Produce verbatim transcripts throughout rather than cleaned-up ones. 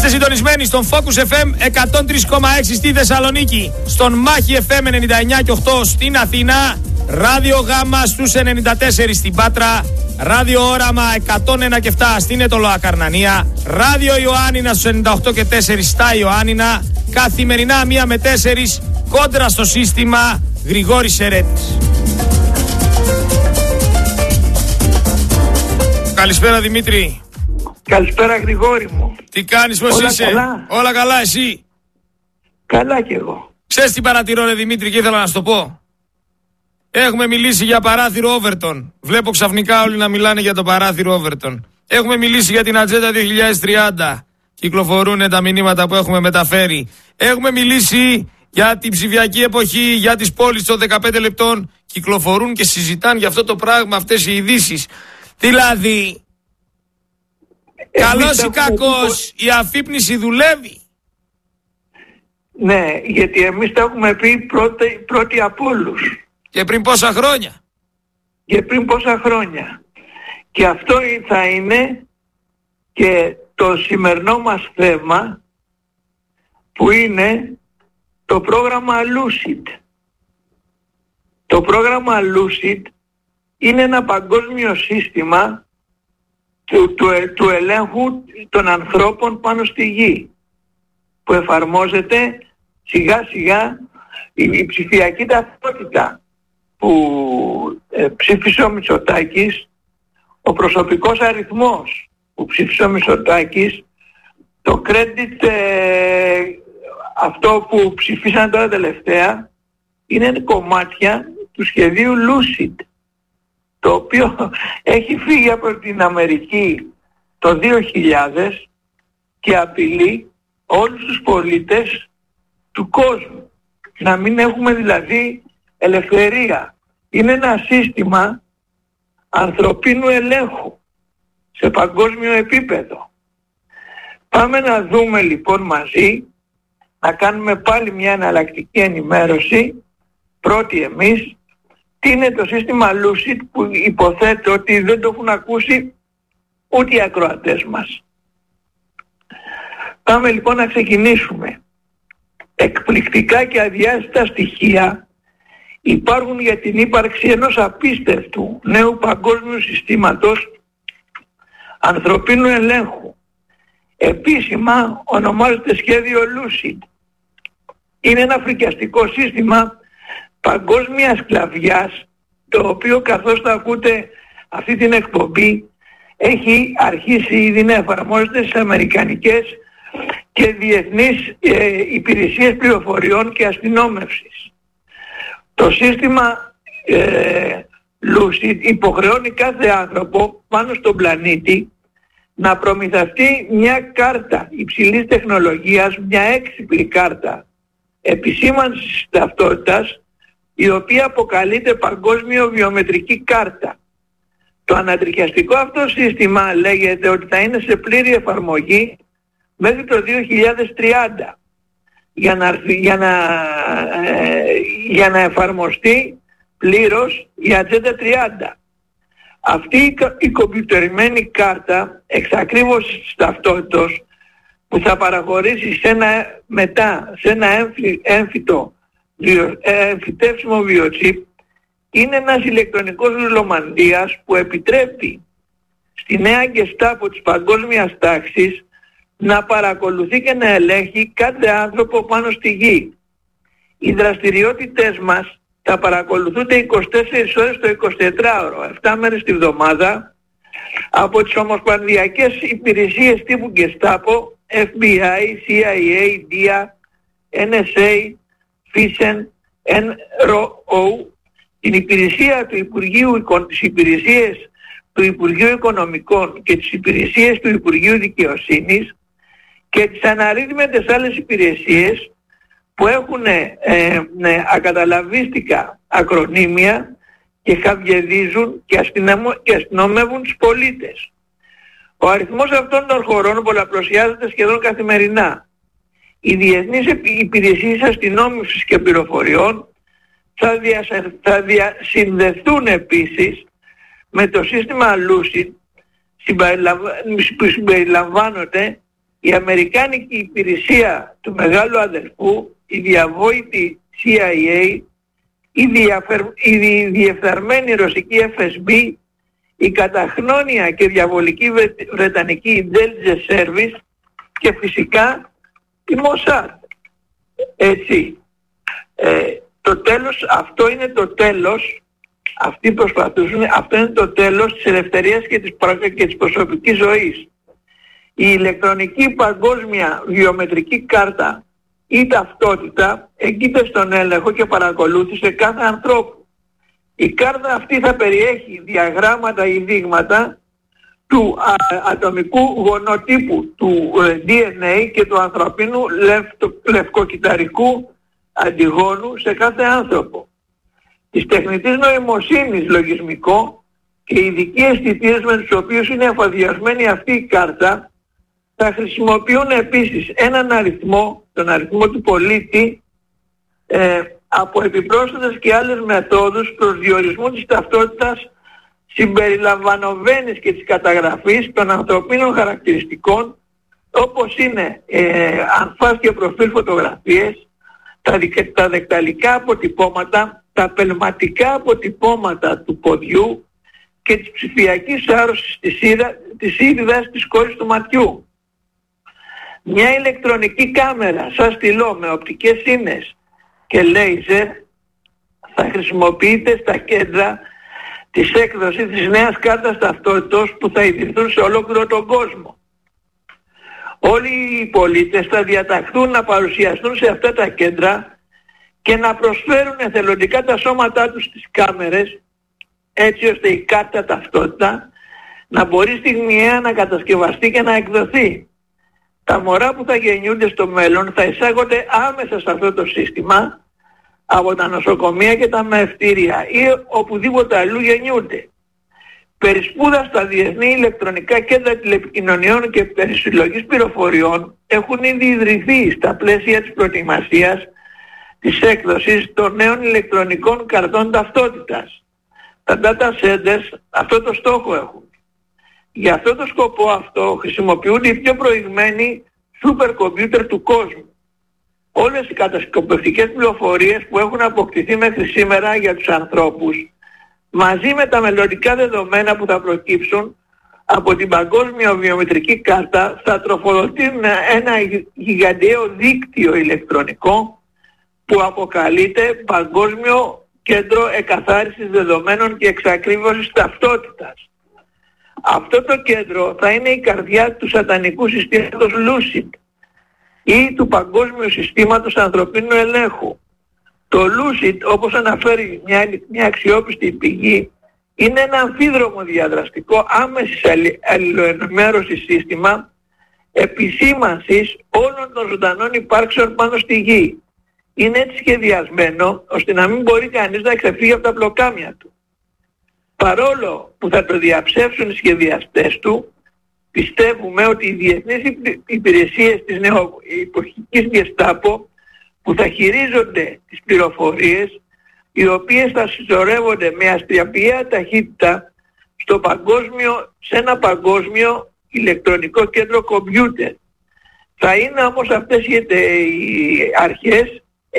Είστε συντονισμένοι στον Focus εφ εμ εκατόν τρία κόμμα έξι στη Θεσσαλονίκη, στον Μάχη εφ εμ ενενήντα εννιά κόμμα οκτώ στην Αθήνα, Ράδιο Γάμα στους ενενήντα τέσσερα στην Πάτρα, Ράδιο Όραμα εκατόν ένα κόμμα επτά στην Ετωλοά Καρνανία, Ράδιο Ιωάννινα στους ενενήντα οκτώ κόμμα τέσσερα στα Ιωάννινα, καθημερινά μία με τέσσερα κόντρα στο σύστημα Γρηγόρης Σερέτης. Καλησπέρα Δημήτρη. Καλησπέρα Γρηγόρη μου. Τι κάνεις, πώς Όλα είσαι? καλά. Όλα καλά, εσύ? Καλά κι εγώ. Ξέρεις τι παρατηρώ ρε Δημήτρη και ήθελα να σου το πω. Έχουμε μιλήσει για παράθυρο Overton. Βλέπω ξαφνικά όλοι να μιλάνε για το παράθυρο Overton. Έχουμε μιλήσει για την Ατζέντα δύο χιλιάδες τριάντα. Κυκλοφορούν τα μηνύματα που έχουμε μεταφέρει. Έχουμε μιλήσει για την ψηφιακή εποχή, για τις πόλεις των δεκαπέντε λεπτών. Κυκλοφορούν και συζητάνε για αυτό το πράγμα, αυτές οι ειδήσεις. Δηλαδή, καλός ή κακός, η αφύπνιση δουλεύει. Ναι, γιατί εμείς τα έχουμε πει πρώτοι, πρώτοι από όλους. Και πριν πόσα χρόνια. Και πριν πόσα χρόνια. Και αυτό θα είναι και το σημερινό μας θέμα, που είναι το πρόγραμμα Lucid. Το πρόγραμμα Lucid είναι ένα παγκόσμιο σύστημα του, του, του ελέγχου των ανθρώπων πάνω στη γη, που εφαρμόζεται σιγά σιγά η, η ψηφιακή ταυτότητα που ε, ψήφισε ο Μητσοτάκης, ο προσωπικός αριθμός που ψήφισε ο Μητσοτάκης, το credit ε, αυτό που ψηφίσαν τώρα τελευταία, είναι κομμάτια του σχεδίου Lucid, το οποίο έχει φύγει από την Αμερική το δύο χιλιάδες και απειλεί όλους τους πολίτες του κόσμου. Να μην έχουμε δηλαδή ελευθερία. Είναι ένα σύστημα ανθρωπίνου ελέγχου σε παγκόσμιο επίπεδο. Πάμε να δούμε λοιπόν μαζί, να κάνουμε πάλι μια εναλλακτική ενημέρωση, πρώτοι εμείς, τι είναι το σύστημα Lucid, που υποθέτω ότι δεν το έχουν ακούσει ούτε οι ακροατές μας. Πάμε λοιπόν να ξεκινήσουμε. Εκπληκτικά και αδιάστατα στοιχεία υπάρχουν για την ύπαρξη ενός απίστευτου νέου παγκόσμιου συστήματος ανθρωπίνου ελέγχου. Επίσημα ονομάζεται σχέδιο Lucid. Είναι ένα φρικιαστικό σύστημα παγκόσμιας σκλαβιάς, το οποίο, καθώς θα ακούτε αυτή την εκπομπή, έχει αρχίσει ήδη να εφαρμόζεται στις αμερικανικές και διεθνείς ε, υπηρεσίες πληροφοριών και αστυνόμευσης. Το σύστημα ε, Lucid υποχρεώνει κάθε άνθρωπο πάνω στον πλανήτη να προμηθευτεί μια κάρτα υψηλής τεχνολογίας, μια έξυπνη κάρτα επισήμανσης ταυτότητας, η οποία αποκαλείται Παγκόσμιο Βιομετρική Κάρτα. Το ανατριχιαστικό αυτό σύστημα λέγεται ότι θα είναι σε πλήρη εφαρμογή μέχρι το δύο χιλιάδες τριάντα για να, για να, ε, για να εφαρμοστεί πλήρως η Ατζέντα τριάντα. Αυτή η, η κομπιουτερημένη κάρτα εξακρίβωσης της ταυτότητας, που θα παραχωρήσει σε ένα, μετά σε ένα έμφυ, έμφυτο βιο, εμφυτεύσιμο βιοτσίπ, είναι ένας ηλεκτρονικός ρουλομαντίας που επιτρέπει στη νέα γκεστάπο της παγκόσμιας τάξης να παρακολουθεί και να ελέγχει κάθε άνθρωπο πάνω στη γη. Οι δραστηριότητες μας θα παρακολουθούνται είκοσι τέσσερις ώρες το εικοσιτετράωρο, επτά μέρες τη βδομάδα, από τις ομοσπονδιακές υπηρεσίες τύπου Gestapo, εφ μπι άι, σι άι έι, ντι έι, εν ες έι, φίσεν, εν αρ ο, την υπηρεσία του Υπουργείου, τις υπηρεσίες του Υπουργείου Οικονομικών και τις υπηρεσίες του Υπουργείου Δικαιοσύνης και τις αναρρύθμιτες άλλες υπηρεσίες που έχουν ε, ε, ακαταλαβίστικα ακρονίμια και χαβιεδίζουν και, αστυνομ, και αστυνομεύουν τους πολίτες. Ο αριθμός αυτών των χωρών πολλαπλασιάζεται σχεδόν καθημερινά. Οι διεθνείς υπηρεσίες αστυνόμευσης και πληροφοριών θα, δια, θα διασυνδεθούν επίσης με το σύστημα Lucid, που συμπεριλαμβάνονται η αμερικάνικη υπηρεσία του μεγάλου αδερφού, η διαβόητη σι άι έι, η, διαφερ... η διεφθαρμένη ρωσική εφ ες μπι, η καταχνόνια και διαβολική βρετανική Intelligence Service και φυσικά η Mossad. Έτσι, ε, το τέλος, αυτό είναι το τέλος, αυτοί προσπαθούν, αυτό είναι το τέλος της ελευθερίας και της, και της προσωπικής ζωής. Η ηλεκτρονική παγκόσμια βιομετρική κάρτα ή ταυτότητα εγγύεται στον έλεγχο και παρακολούθηση κάθε ανθρώπου. Η κάρτα αυτή θα περιέχει διαγράμματα ή δείγματα του α, ατομικού γονοτύπου του ε, ντι εν έι και του ανθρωπίνου λευκο, λευκοκυταρικού αντιγόνου σε κάθε άνθρωπο. Της τεχνητής νοημοσύνης λογισμικό και οι ειδικοί αισθητήρες με τους οποίους είναι εφοδιασμένη αυτή η κάρτα θα χρησιμοποιούν επίσης έναν αριθμό, τον αριθμό του πολίτη, ε, από επιπρόσθετες και άλλες μεθόδους προσδιορισμού της ταυτότητας συμπεριλαμβανομένης και της καταγραφής των ανθρωπίνων χαρακτηριστικών, όπως είναι ε, ανφάς και προφίλ φωτογραφίες, τα, τα δεκταλικά αποτυπώματα, τα πελματικά αποτυπώματα του ποδιού και της ψηφιακής άρρωσης της, είδα, της είδιδας της κόρης του ματιού. Μια ηλεκτρονική κάμερα σαν στυλό με οπτικές ίνες και λέιζερ θα χρησιμοποιείται στα κέντρα της έκδοσης της νέας κάρτας ταυτότητος που θα ιδρυθούν σε ολόκληρο τον κόσμο. Όλοι οι πολίτες θα διαταχθούν να παρουσιαστούν σε αυτά τα κέντρα και να προσφέρουν εθελοντικά τα σώματά τους στις κάμερες, έτσι ώστε η κάρτα ταυτότητα να μπορεί στιγμιαία να κατασκευαστεί και να εκδοθεί. Τα μωρά που θα γεννιούνται στο μέλλον θα εισάγονται άμεσα σε αυτό το σύστημα από τα νοσοκομεία και τα μευτήρια ή οπουδήποτε αλλού γεννιούνται. Περισπούδα στα διεθνή ηλεκτρονικά κέντρα τηλεπικοινωνιών και περισυλλογής πληροφοριών έχουν ήδη ιδρυθεί στα πλαίσια της προετοιμασίας της έκδοσης των νέων ηλεκτρονικών καρτών ταυτότητας. Τα data centers αυτό το στόχο έχουν. Για αυτό το σκοπό αυτό χρησιμοποιούνται οι πιο προηγμένοι σούπερ κομπιούτερ του κόσμου. Όλες οι κατασκοπευτικές πληροφορίες που έχουν αποκτηθεί μέχρι σήμερα για τους ανθρώπους, μαζί με τα μελλοντικά δεδομένα που θα προκύψουν από την παγκόσμια βιομετρική κάρτα, θα τροφοδοτούν ένα γιγαντιαίο δίκτυο ηλεκτρονικό που αποκαλείται Παγκόσμιο Κέντρο Εκαθάρισης Δεδομένων και Εξακρίβωσης Ταυτότητας. Αυτό το κέντρο θα είναι η καρδιά του σατανικού συστήματος Lucid ή του Παγκόσμιου Συστήματος Ανθρωπίνου Ελέγχου. Το Lucid, όπως αναφέρει μια, μια αξιόπιστη πηγή, είναι ένα αμφίδρομο διαδραστικό άμεσης αλληλοενημέρωσης σύστημα επισήμανσης όλων των ζωντανών υπάρξεων πάνω στη γη. Είναι έτσι σχεδιασμένο ώστε να μην μπορεί κανείς να ξεφύγει από τα πλοκάμια του. Παρόλο που θα το διαψεύσουν οι σχεδιαστές του, πιστεύουμε ότι οι διεθνείς υπηρεσίες της νεοεποχικής Γκεστάπο που θα χειρίζονται τις πληροφορίες, οι οποίες θα συσσωρεύονται με αστραπιαία ταχύτητα στο παγκόσμιο, σε ένα παγκόσμιο ηλεκτρονικό κέντρο κομπιούτερ. Θα είναι όμως αυτές οι αρχές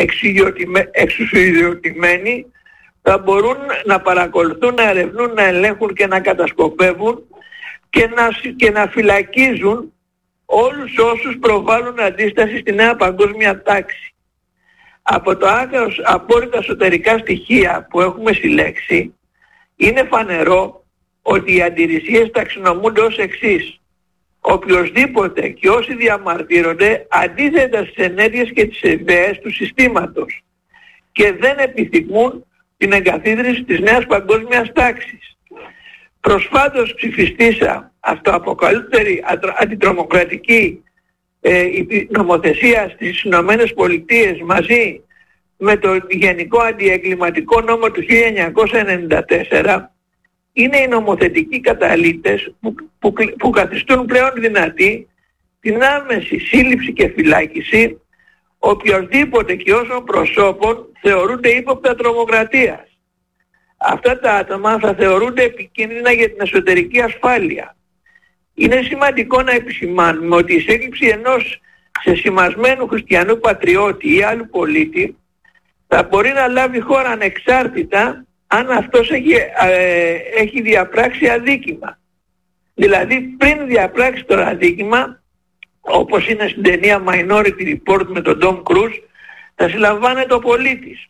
εξουσιοδοτημένοι, θα μπορούν να παρακολουθούν, να ερευνούν, να ελέγχουν και να κατασκοπεύουν και να, και να φυλακίζουν όλους όσους προβάλλουν αντίσταση στη νέα παγκόσμια τάξη. Από το άκρως απόρριτα εσωτερικά στοιχεία που έχουμε συλλέξει, είναι φανερό ότι οι αντιρρησίες ταξινομούνται ως εξής. Οποιοσδήποτε και όσοι διαμαρτύρονται αντίθετα στις ενέργειες και τις ιδέες του συστήματος και δεν επιθυμούν την εγκαθίδρυση της νέας παγκόσμιας τάξης. Προσφάτως ψηφιστήσα αυτοαποκαλύτερη αντιτρομοκρατική ε, νομοθεσία στις Ηνωμένες Πολιτείες μαζί με το Γενικό Αντιεγκληματικό Νόμο του χίλια εννιακόσια ενενήντα τέσσερα, είναι οι νομοθετικοί καταλύτες που, που, που καθιστούν πλέον δυνατή την άμεση σύλληψη και φυλάκιση οποιοσδήποτε και όσων προσώπων θεωρούνται ύποπτα τρομοκρατίας. Αυτά τα άτομα θα θεωρούνται επικίνδυνα για την εσωτερική ασφάλεια Είναι σημαντικό να επισημάνουμε ότι η σύλληψη ενός ξεσημασμένου χριστιανού πατριώτη ή άλλου πολίτη θα μπορεί να λάβει χώρα ανεξάρτητα αν αυτός έχει, ε, έχει διαπράξει αδίκημα. Δηλαδή πριν διαπράξει το αδίκημα, όπως είναι στην ταινία Minority Report με τον Tom Cruise, θα συλλαμβάνεται ο πολίτης.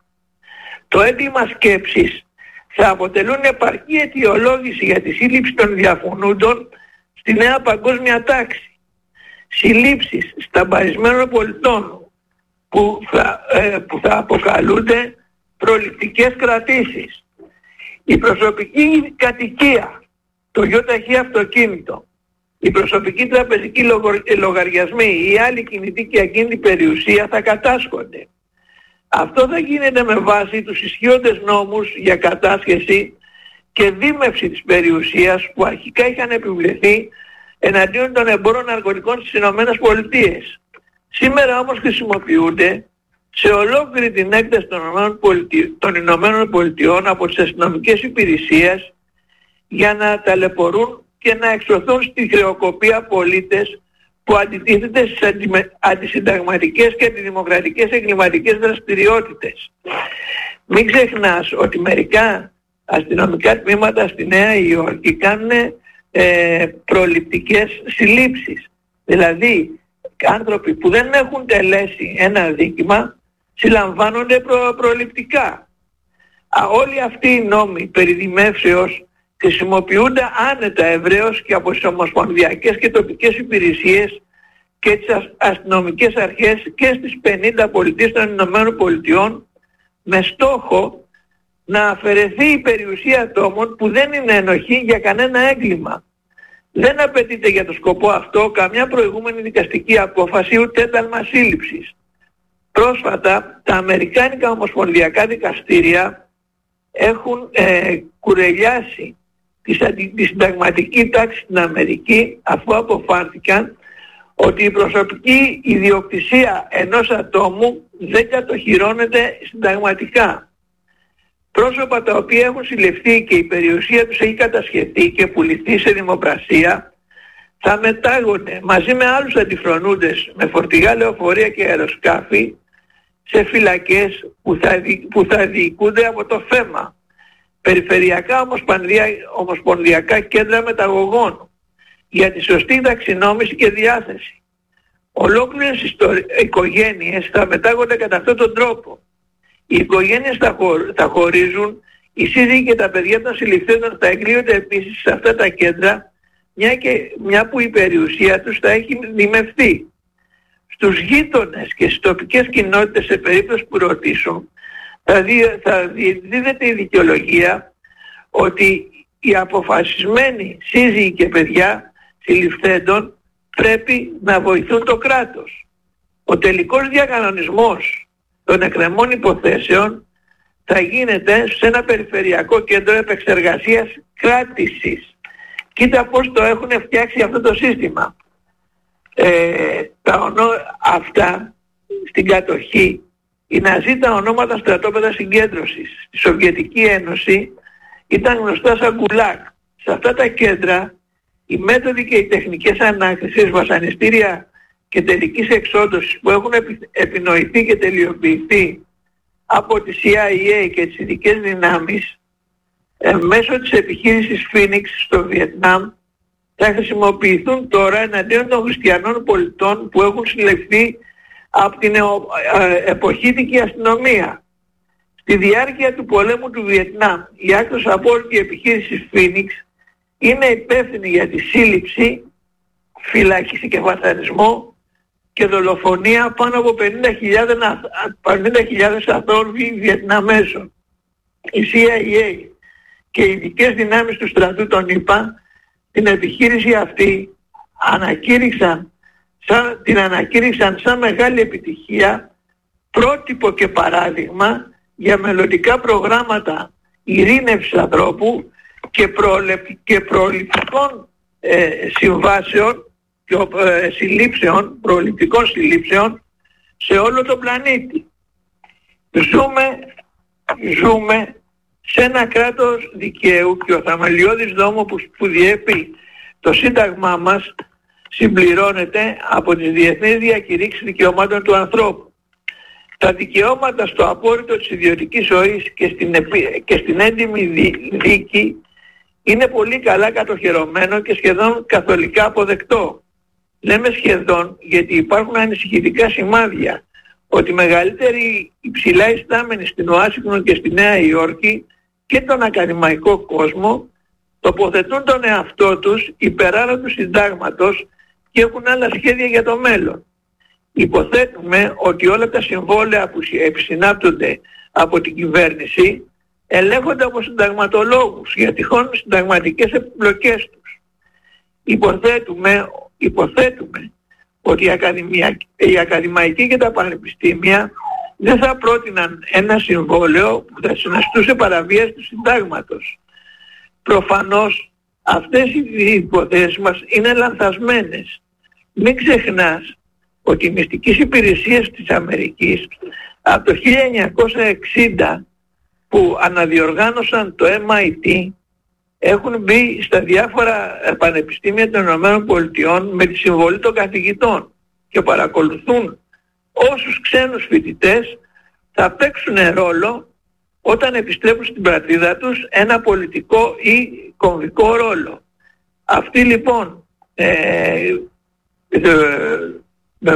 Το αίτημα σκέψης θα αποτελούν επαρκή αιτιολόγηση για τη σύλληψη των διαφωνούντων στη νέα παγκόσμια τάξη. Συλλήψεις σταμπαρισμένων πολιτών που θα, ε, που θα αποκαλούνται προληπτικές κρατήσεις. Η προσωπική κατοικία, το γιοταχή αυτοκίνητο, η προσωπική τραπεζική λογαριασμή ή άλλη κινητή και ακίνητη περιουσία θα κατάσχονται. Αυτό θα γίνεται με βάση τους ισχύοντες νόμους για κατάσχεση και δίμευση της περιουσίας που αρχικά είχαν επιβληθεί εναντίον των εμπόρων ναρκωτικών στις Ηνωμένες Πολιτείες. Σήμερα όμως χρησιμοποιούνται σε ολόκληρη την έκταση των Ηνωμένων Πολιτειών από τις αστυνομικές υπηρεσίες για να ταλαιπωρούν και να εξωθούν στη χρεοκοπία πολίτες που αντιτίθεται στις αντισυνταγματικές και αντιδημοκρατικές εγκληματικές δραστηριότητες. Μην ξεχνάς ότι μερικά αστυνομικά τμήματα στη Νέα Υόρκη κάνουν ε, προληπτικές συλλήψεις. Δηλαδή άνθρωποι που δεν έχουν τελέσει ένα αδίκημα συλλαμβάνονται προ, προληπτικά. Α, όλοι αυτοί οι νόμοι περί δημεύσεως χρησιμοποιούνται άνετα ευρέως και από τις ομοσπονδιακές και τοπικές υπηρεσίες και τις αστυνομικές αρχές και στις πενήντα πολιτείες των Ηνωμένων Πολιτειών με στόχο να αφαιρεθεί η περιουσία ατόμων που δεν είναι ενοχή για κανένα έγκλημα. Δεν απαιτείται για το σκοπό αυτό καμιά προηγούμενη δικαστική απόφαση ούτε ένταλμα σύλληψης. Πρόσφατα τα αμερικάνικα ομοσπονδιακά δικαστήρια έχουν ε, κουρελιάσει τη συνταγματική τάξη στην Αμερική αφού αποφάνθηκαν ότι η προσωπική ιδιοκτησία ενός ατόμου δεν κατοχυρώνεται συνταγματικά. Πρόσωπα τα οποία έχουν συλληφθεί και η περιουσία τους έχει κατασχεθεί και πουληθεί σε δημοπρασία θα μετάγονται μαζί με άλλους αντιφρονούντες με φορτηγά λεωφορεία και αεροσκάφη σε φυλακές που θα, που θα διοικούνται από το ΦΕΜΑ, περιφερειακά ομοσπονδιακά κέντρα μεταγωγών, για τη σωστή ταξινόμηση και διάθεση. Ολόκληρες ιστορ... οικογένειες θα μετάγονται κατά αυτόν τον τρόπο. Οι οικογένειες θα, χω... θα χωρίζουν, οι σύζυγοι και τα παιδιά των συλληφθέντων θα εγκλείονται επίσης σε αυτά τα κέντρα, μια, και... μια που η περιουσία τους θα έχει δημευθεί. Στους γείτονες και στις τοπικές κοινότητες σε περίπτωση που ρωτήσουν θα, δι... θα δίδεται η δικαιολογία ότι οι αποφασισμένοι σύζυγοι και παιδιά συλληφθέντων πρέπει να βοηθούν το κράτος. Ο τελικός διακανονισμός των εκκρεμών υποθέσεων θα γίνεται σε ένα περιφερειακό κέντρο επεξεργασίας κράτησης. Κοίτα πώς το έχουν φτιάξει αυτό το σύστημα. Ε, τα ονό... Αυτά στην κατοχή, οι Ναζί τα ονόματα στρατόπεδα συγκέντρωσης στη Σοβιετική Ένωση ήταν γνωστά σαν γκουλάκ. Σε αυτά τα κέντρα οι μέθοδοι και οι τεχνικές ανάκρισης, βασανιστήρια και τελικής εξόντωσης που έχουν επινοηθεί και τελειοποιηθεί από τη σι άι έι και τις ειδικές δυνάμεις ε, μέσω της επιχείρησης Phoenix στο Βιετνάμ θα χρησιμοποιηθούν τώρα εναντίον των χριστιανών πολιτών που έχουν συλληφθεί από την ε, ε, εποχήτικη αστυνομία. Στη διάρκεια του πολέμου του Βιετνάμ η άκρως απόλυτη επιχείρηση Phoenix είναι υπεύθυνη για τη σύλληψη, φυλάκιση και βασανισμό και δολοφονία πάνω από πενήντα χιλιάδες αθώων Βιετναμέζων. Η σι άι έι και οι ειδικές δυνάμεις του στρατού των ΗΠΑ την επιχείρηση αυτή ανακήρυξαν σαν, την ανακήρυξαν σαν μεγάλη επιτυχία, πρότυπο και παράδειγμα για μελλοντικά προγράμματα ειρήνευσης ανθρώπου και, προλεπ, και προληπτικών ε, συμβάσεων και ε, συλλήψεων, προληπτικών συλλήψεων σε όλο τον πλανήτη. Ζούμε, ζούμε σε ένα κράτος δικαίου και ο θεμελιώδης νόμος που, που διέπει Το Σύνταγμά μας συμπληρώνεται από τις Διεθνείς Διακηρύξεις Δικαιωμάτων του Ανθρώπου. Τα δικαιώματα στο απόρριτο της ιδιωτικής ζωής και στην, επί... και στην έντιμη δίκη είναι πολύ καλά κατοχυρωμένο και σχεδόν καθολικά αποδεκτό. Λέμε σχεδόν γιατί υπάρχουν ανησυχητικά σημάδια ότι μεγαλύτεροι υψηλά ιστάμενοι στην Ουάσιγκτον και στη Νέα Υόρκη και τον ακαδημαϊκό κόσμο τοποθετούν τον εαυτό τους υπεράνω του συντάγματος και έχουν άλλα σχέδια για το μέλλον. Υποθέτουμε ότι όλα τα συμβόλαια που επισυνάπτονται από την κυβέρνηση ελέγχονται από συνταγματολόγους για τυχόν συνταγματικές επιπλοκές τους. Υποθέτουμε, υποθέτουμε ότι οι, οι ακαδημαϊκοί και τα πανεπιστήμια δεν θα πρότειναν ένα συμβόλαιο που θα συνιστούσε παραβίαση του συντάγματος. Προφανώς αυτές οι υποθέσεις μας είναι λανθασμένες. Μην ξεχνάς ότι οι μυστικές υπηρεσίες της Αμερικής από το χίλια εννιακόσια εξήντα που αναδιοργάνωσαν το εμ άι τι έχουν μπει στα διάφορα πανεπιστήμια των Ηνωμένων Πολιτειών με τη συμβολή των καθηγητών και παρακολουθούν όσους ξένους φοιτητές θα παίξουν ρόλο όταν επιστρέφουν στην πατρίδα τους ένα πολιτικό ή κομβικό ρόλο. Αυτοί λοιπόν ε, ε, ε,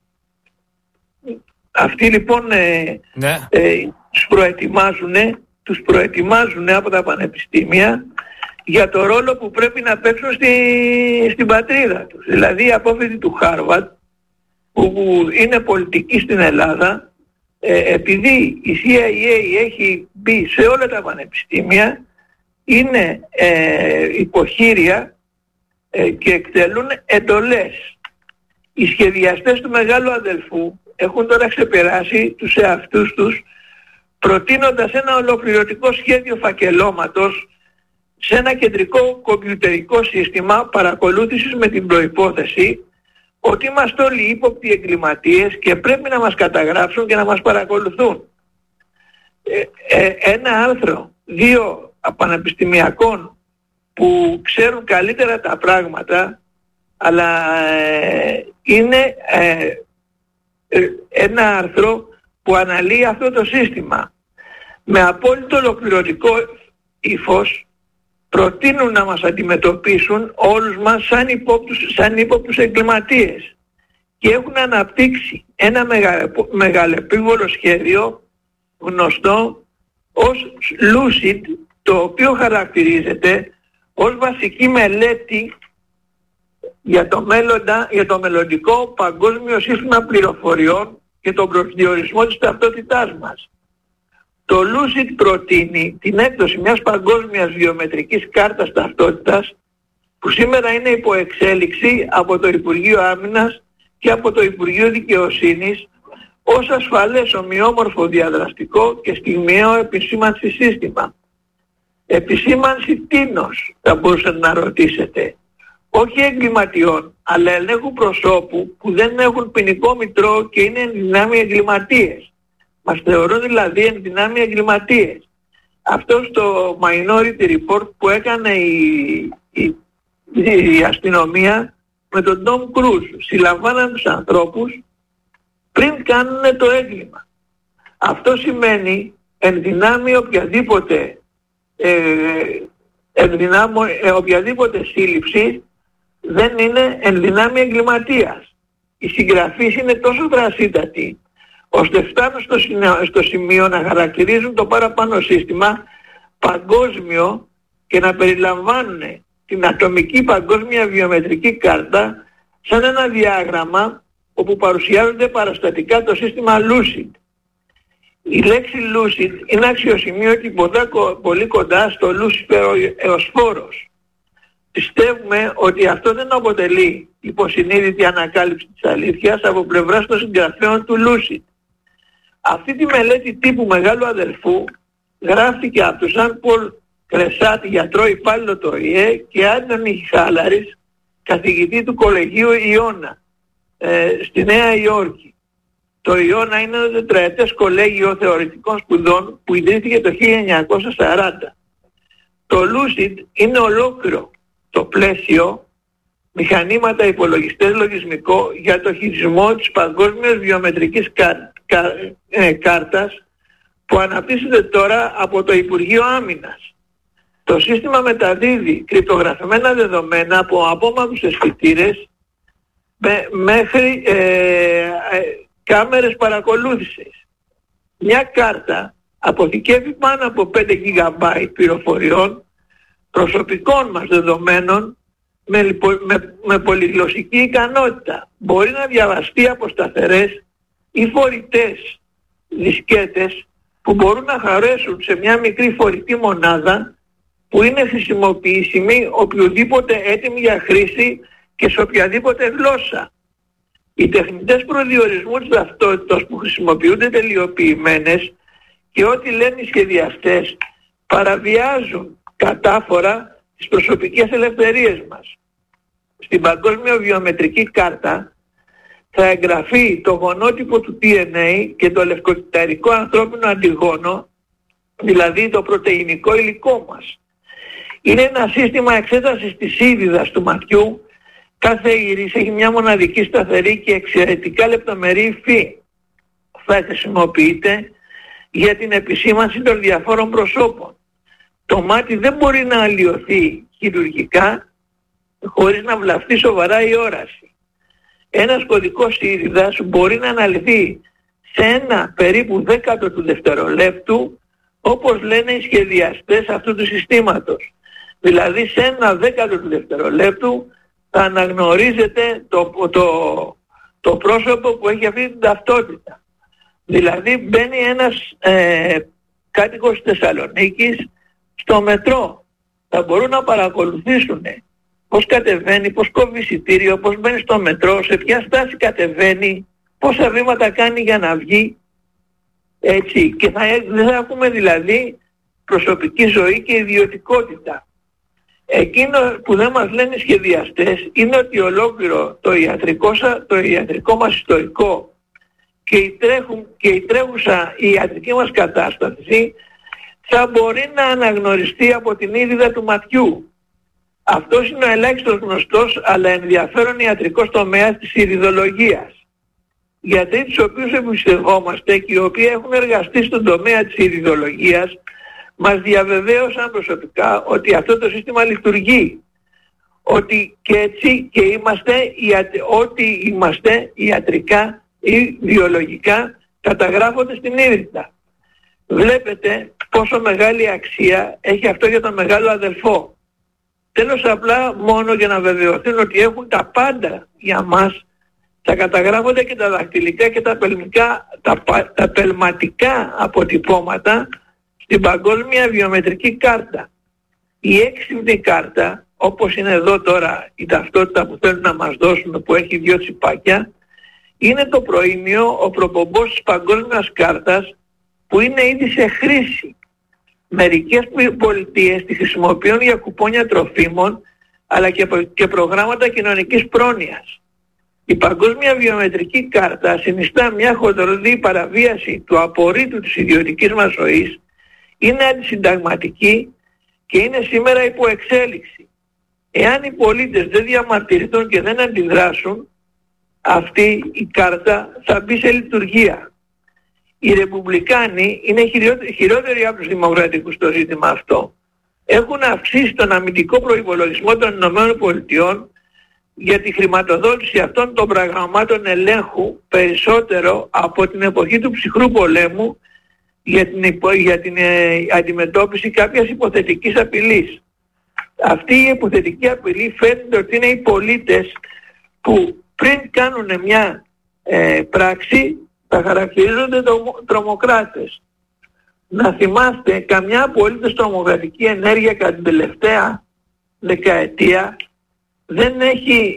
αυτοί λοιπόν ε, ναι. ε, τους προετοιμάζουν τους προετοιμάζουν από τα πανεπιστήμια για το ρόλο που πρέπει να παίξουν στη, στην πατρίδα τους. Δηλαδή οι απόφοιτοι του Χάρβαρντ που, που είναι πολιτικοί στην Ελλάδα, ε, επειδή η σι άι έι έχει μπει σε όλα τα πανεπιστήμια, είναι ε, υποχείρια ε, και εκτελούν εντολές. Οι σχεδιαστές του μεγάλου αδελφού έχουν τώρα ξεπεράσει τους εαυτούς τους προτείνοντας ένα ολοκληρωτικό σχέδιο φακελώματος σε ένα κεντρικό κομπιουτερικό σύστημα παρακολούθησης με την προϋπόθεση ότι είμαστε όλοι ύποπτοι εγκληματίες και πρέπει να μας καταγράψουν και να μας παρακολουθούν. Ε, ε, ένα άρθρο δύο πανεπιστημιακών που ξέρουν καλύτερα τα πράγματα, αλλά ε, είναι ε, ε, ένα άρθρο που αναλύει αυτό το σύστημα. Με απόλυτο ολοκληρωτικό ύφος προτείνουν να μας αντιμετωπίσουν όλους μας σαν ύποπτους, σαν ύποπτους εγκληματίες και έχουν αναπτύξει ένα μεγαλεπίβολο σχέδιο γνωστό ως Lucid, το οποίο χαρακτηρίζεται ως βασική μελέτη για το, μέλλοντα, για το μελλοντικό παγκόσμιο σύστημα πληροφοριών και τον προσδιορισμό της ταυτότητάς μας. Το Lucid προτείνει την έκδοση μιας παγκόσμιας βιομετρικής κάρτας ταυτότητας που σήμερα είναι υπό εξέλιξη από το Υπουργείο Άμυνας και από το Υπουργείο Δικαιοσύνης ως ασφαλές, ομοιόμορφο, διαδραστικό και στιγμιαίο επισήμανση σύστημα. Επισήμανση τίνος, θα μπορούσατε να ρωτήσετε. Όχι εγκληματιών, αλλά ελέγχου προσώπου που δεν έχουν ποινικό μητρό και είναι ενδυνάμει εγκληματίες. Μας θεωρούν δηλαδή ενδυνάμει εγκληματίες. Αυτό στο Minority Report που έκανε η, η, η αστυνομία με τον Tom Cruise. Συλλαμβάναν τους ανθρώπους πριν κάνουν το έγκλημα. Αυτό σημαίνει ενδυνάμει οποιαδήποτε, ε, ενδυνάμω, ε, οποιαδήποτε σύλληψη δεν είναι ενδυνάμει εγκληματίας. Οι συγγραφείς είναι τόσο δρασίτατοι ώστε φτάνουν στο, στο σημείο να χαρακτηρίζουν το παραπάνω σύστημα παγκόσμιο και να περιλαμβάνουν την ατομική παγκόσμια βιομετρική κάρτα σαν ένα διάγραμμα όπου παρουσιάζονται παραστατικά το σύστημα Lucid. Η λέξη Lucid είναι αξιοσημείωτη πολύ κοντά στο Lucifer εωσφόρος. Πιστεύουμε ότι αυτό δεν αποτελεί υποσυνείδητη ανακάλυψη της αλήθειας από πλευράς των συγγραφέων του Lucid. Αυτή τη μελέτη τύπου μεγάλου αδελφού γράφτηκε από τον Ζαν Πολ Κρεσάτ, γιατρό υπάλληλο του Ο Η Ε, και Άντωνη Χάλαρης, καθηγητή του Κολεγίου Ιώνα ε, στη Νέα Υόρκη. Το Ιώνα είναι ένα τετραετές κολέγιο θεωρητικών σπουδών που ιδρύθηκε το χίλια εννιακόσια σαράντα. Το Lucid είναι ολόκληρο το πλαίσιο μηχανήματα, υπολογιστές, λογισμικό για το χειρισμό της παγκόσμιας βιομετρικής κάρ, κάρ, ε, κάρτας που αναπτύσσεται τώρα από το Υπουργείο Άμυνας. Το σύστημα μεταδίδει κρυπτογραφημένα δεδομένα από απόμακρους αισθητήρες με, μέχρι ε, ε, κάμερες παρακολούθησης. Μια κάρτα αποθηκεύει πάνω από πέντε γιγαμπάιτ πληροφοριών προσωπικών μας δεδομένων με, με, με πολυγλωσσική ικανότητα. Μπορεί να διαβαστεί από σταθερές ή φορητές δισκέτες που μπορούν να χαρέσουν σε μια μικρή φορητή μονάδα που είναι χρησιμοποιήσιμη οποιοδήποτε έτοιμη για χρήση και σε οποιαδήποτε γλώσσα. Οι τεχνητές προδιορισμού της ταυτότητας που χρησιμοποιούνται τελειοποιημένες και ό,τι λένε οι σχεδιαστές παραβιάζουν κατάφορα τις προσωπικές ελευθερίες μας. Στην παγκόσμια βιομετρική κάρτα θα εγγραφεί το γονότυπο του ντι εν έι και το λευκοκυταρικό ανθρώπινο αντιγόνο, δηλαδή το πρωτεϊνικό υλικό μας. Είναι ένα σύστημα εξέτασης της ήριδας του ματιού. Κάθε ήρις έχει μια μοναδική σταθερή και εξαιρετικά λεπτομερή υφή. Θα χρησιμοποιείται για την επισήμανση των διαφόρων προσώπων. Το μάτι δεν μπορεί να αλλοιωθεί χειρουργικά χωρίς να βλαφτεί σοβαρά η όραση. Ένας κωδικός ήριδας μπορεί να αναλυθεί σε ένα περίπου δέκατο του δευτερολέπτου, όπως λένε οι σχεδιαστές αυτού του συστήματος. Δηλαδή σε ένα δέκατο του δευτερολέπτου θα αναγνωρίζεται το, το, το πρόσωπο που έχει αυτή την ταυτότητα. Δηλαδή μπαίνει ένας ε, κάτοικος της Θεσσαλονίκης στο μετρό. Θα μπορούν να παρακολουθήσουν πώς κατεβαίνει, πώς κόβει εισιτήριο, πώς μπαίνει στο μετρό, σε ποια στάση κατεβαίνει, πόσα βήματα κάνει για να βγει. Έτσι. Και θα, δεν θα έχουμε δηλαδή προσωπική ζωή και ιδιωτικότητα. Εκείνο που δεν μας λένε οι σχεδιαστές είναι ότι ολόκληρο το ιατρικό, το ιατρικό μας ιστορικό και η, τρέχουν, και η τρέχουσα η ιατρική μας κατάσταση θα μπορεί να αναγνωριστεί από την ήριδα του ματιού. Αυτός είναι ο ελάχιστος γνωστός αλλά ενδιαφέρον ιατρικός τομέας της ηριδολογίας. Γιατροί τους οποίους εμπιστευόμαστε και οι οποίοι έχουν εργαστεί στον τομέα της ηριδολογίας μας διαβεβαίωσαν προσωπικά ότι αυτό το σύστημα λειτουργεί. Ότι και έτσι και είμαστε, ότι είμαστε ιατρικά ή βιολογικά καταγράφονται στην ήριδα. Βλέπετε πόσο μεγάλη αξία έχει αυτό για τον μεγάλο αδελφό. Τέλος, απλά μόνο για να βεβαιωθούν ότι έχουν τα πάντα για μας, θα καταγράφονται και τα δακτυλικά και τα, πελμικά, τα, τα πελματικά αποτυπώματα στην παγκόσμια βιομετρική κάρτα. Η έξυπνη κάρτα, όπως είναι εδώ τώρα η ταυτότητα που θέλουν να μας δώσουν, που έχει δύο τσιπάκια, είναι το προήμιο, ο προπομπός της παγκόσμιας κάρτας που είναι ήδη σε χρήση. Μερικές πολιτείες τη χρησιμοποιούν για κουπόνια τροφίμων αλλά και, προ, και προγράμματα κοινωνικής πρόνοιας. Η παγκόσμια βιομετρική κάρτα συνιστά μια χοντροδή παραβίαση του απορρίτου της ιδιωτικής μας ζωής, είναι αντισυνταγματική και είναι σήμερα υπό εξέλιξη. Εάν οι πολίτες δεν διαμαρτυρηθούν και δεν αντιδράσουν, αυτή η κάρτα θα μπει σε λειτουργία. Οι Ρεπουμπλικάνοι είναι χειρότεροι από τους Δημοκρατικούς στο ζήτημα αυτό. Έχουν αυξήσει τον αμυντικό προϋπολογισμό των ΗΠΑ για τη χρηματοδότηση αυτών των προγραμμάτων ελέγχου περισσότερο από την εποχή του ψυχρού πολέμου για την, υπο, για την ε, αντιμετώπιση κάποιας υποθετικής απειλής. Αυτή η υποθετική απειλή φαίνεται ότι είναι οι πολίτες που πριν κάνουν μια ε, πράξη θα χαρακτηρίζονται τρομοκράτες. Να θυμάστε, καμιά απολύτως τρομοκρατική ενέργεια κατά την τελευταία δεκαετία δεν έχει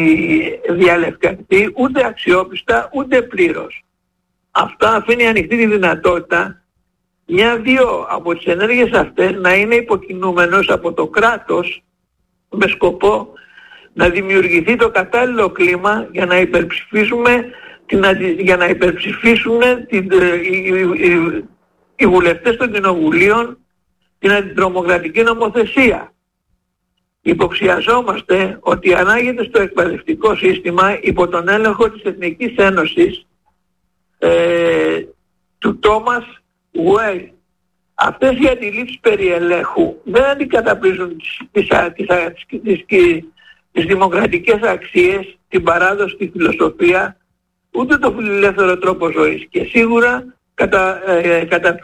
ε, διαλευκανθεί ούτε αξιόπιστα ούτε πλήρως. Αυτό αφήνει ανοιχτή τη δυνατότητα μια-δύο από τις ενέργειες αυτές να είναι υποκινούμενος από το κράτος με σκοπό να δημιουργηθεί το κατάλληλο κλίμα για να υπερψηφίσουμε την, για να υπερψηφίσουν την, οι, οι, οι βουλευτές των κοινοβουλίων την αντιτρομοκρατική νομοθεσία. υποψιαζόμαστε ότι ανάγεται στο εκπαιδευτικό σύστημα υπό τον έλεγχο της Εθνικής Ένωσης ε, του Τόμας Ουέιλ. Αυτές οι αντιλήψεις περί ελέγχου δεν αντικαταπρίζουν τις, τις, τις, τις, τις, τις δημοκρατικές αξίες, την παράδοση, τη φιλοσοφία, ούτε το φιλελεύθερο τρόπο ζωής και σίγουρα κατα, ε, κατα,